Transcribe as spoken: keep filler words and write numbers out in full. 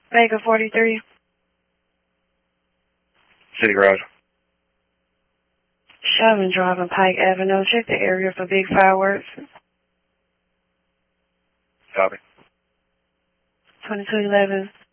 Vega forty-three. City Garage. Shelvin Drive on Pike Avenue. Check the area for big fireworks. Copy. twenty-two eleven.